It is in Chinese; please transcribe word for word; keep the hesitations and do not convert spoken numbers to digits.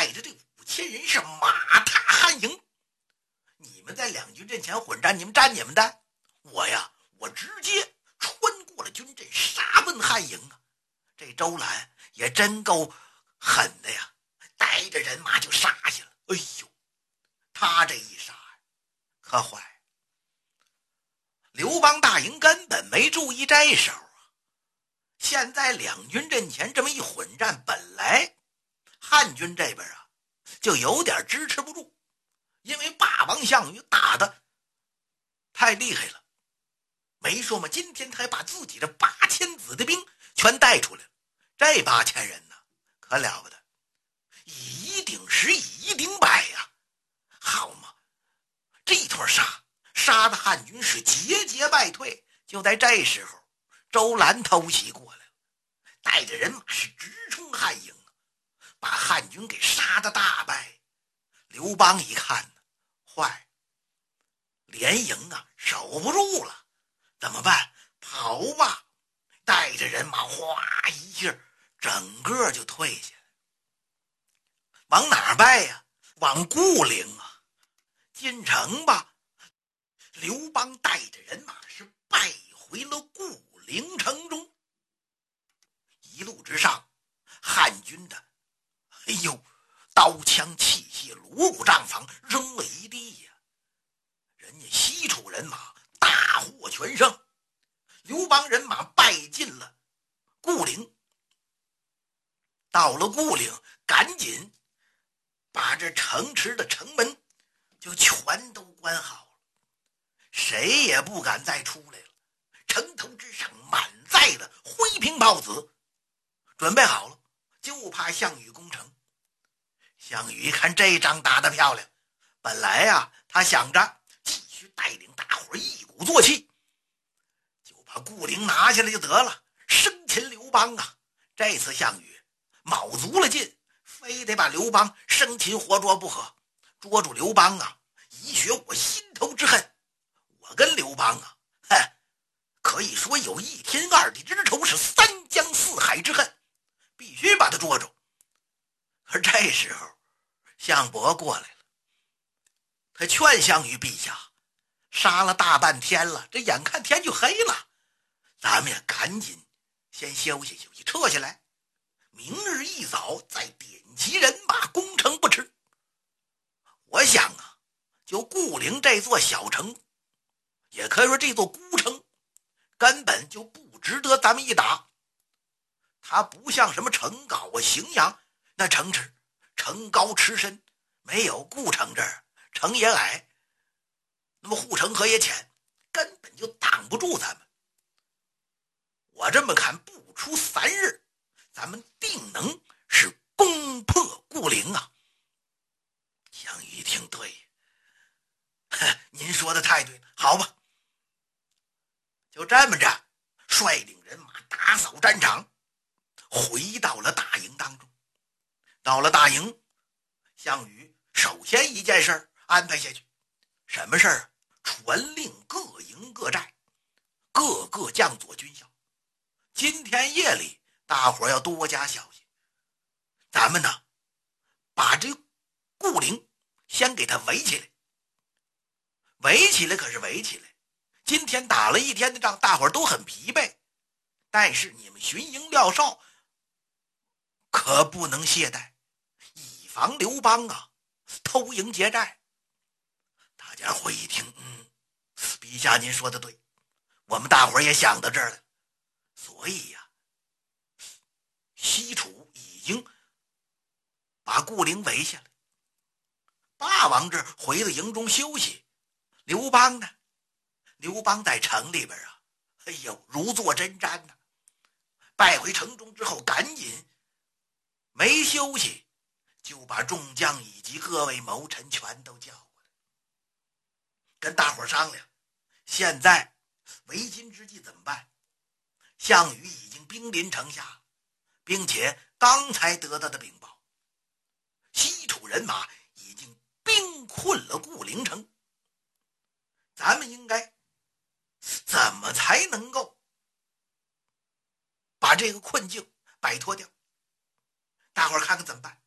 带着这五千人是马踏汉营。你们在两军阵前混战，你们战你们的，我呀，我直接穿过了军阵，杀奔汉营啊！这周兰也真够狠的呀，带着人马就杀去了。哎呦，他这一杀可坏，刘邦大营根本没注意这手啊！现在两军阵前这么一混战，本来汉军这边啊就有点支持不住，因为霸王项羽打的太厉害了。没说嘛，今天他还把自己的八千子弟兵全带出来了。这八千人呢，可了不得，以一顶十，以一顶百呀、啊！好嘛，这一通杀，杀的汉军是节节败退。就在这时候，周兰偷袭过来了，带着人马是直冲汉营，把汉军给杀的大败。刘邦一看呢，坏，连营啊守不住了，怎么办？跑吧！带着人马哗一下整个就退下来。往哪败呀、啊？往固陵啊！进城吧！刘邦带着人马是败回了固陵城中。一路之上，汉军的哎呦刀枪器械锣鼓帐房扔了一地呀、啊！人家西楚人马大获全胜，刘邦人马败进了固陵。到了固陵，赶紧把这城池的城门就全都关好了，谁也不敢再出来了。城头之上满载的灰瓶炮子，准备好了，就怕项羽攻城。项羽一看这仗打得漂亮，本来呀、啊，他想着继续带领大伙一鼓作气，就把固陵拿下来就得了，生擒刘邦啊！这次项羽卯足了劲，非得把刘邦生擒活捉不可。捉住刘邦啊，以雪我心头之恨。我跟刘邦啊，哼，可以说有一天二地之仇，是三江四海之恨，必须把他捉住。可这时候项伯过来了，他劝项羽陛下，杀了大半天了，这眼看天就黑了，咱们也赶紧先休息休息，撤下来，明日一早再点齐人马攻城不迟。我想啊，就固陵这座小城，也可以说这座孤城，根本就不值得咱们一打。它不像什么城皋啊、荥阳那城池，城高池深，没有固城这儿城也矮，那么护城河也浅，根本就挡不住咱们。我这么看，不出三日，咱们定能是攻破固陵啊！项羽一听，对，您说的太对了，好吧，就这么着，率领人马打扫战场，回到了大营当中。到了大营，项羽首先一件事安排下去，什么事儿？传令各营各寨，各个将佐军校，今天夜里大伙要多加小心。咱们呢，把这固陵先给他围起来。围起来可是围起来，今天打了一天的仗，大伙都很疲惫，但是你们巡营廖少可不能懈怠，以防刘邦啊偷营劫寨。大家伙一听，嗯，陛下您说的对，我们大伙也想到这儿了。所以呀、啊，西楚已经把固陵围下来，霸王这回到营中休息。刘邦呢？刘邦在城里边啊，哎呦，如坐针毡呢。败回城中之后，赶紧没休息，就把众将以及各位谋臣全都叫过来，跟大伙商量，现在为今之计怎么办？项羽已经兵临城下，并且刚才得到的禀报，西楚人马已经兵困了固陵城。咱们应该怎么才能够把这个困境摆脱掉？大伙儿看看怎么办？